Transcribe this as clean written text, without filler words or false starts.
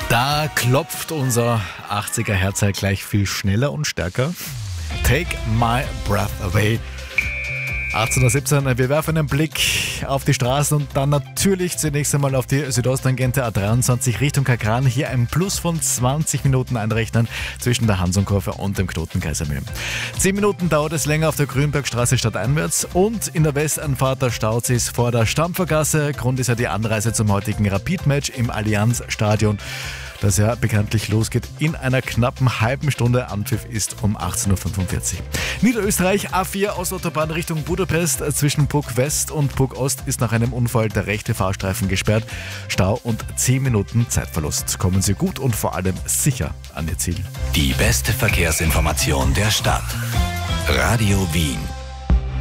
Da klopft unser 80er Herz halt gleich viel schneller und stärker. Take my breath away. 18:17 Uhr, wir werfen einen Blick auf die Straßen und dann natürlich zunächst einmal auf die Südosttangente A23 Richtung Kakran. Hier ein Plus von 20 Minuten einrechnen zwischen der Hansonkurve und dem Knoten Kaisermühl. 10 Minuten dauert es länger auf der Grünbergstraße stadteinwärts und in der Westanfahrt der staut es vor der Stampfergasse. Grund ist ja die Anreise zum heutigen Rapid-Match im Allianz-Stadion, das ja bekanntlich losgeht in einer knappen halben Stunde. Anpfiff ist um 18:45 Uhr. Niederösterreich A4 Ostautobahn Richtung Budapest. Zwischen Puck West und Puck Ost ist nach einem Unfall der rechte Fahrstreifen gesperrt. Stau und 10 Minuten Zeitverlust. Kommen Sie gut und vor allem sicher an Ihr Ziel. Die beste Verkehrsinformation der Stadt. Radio Wien.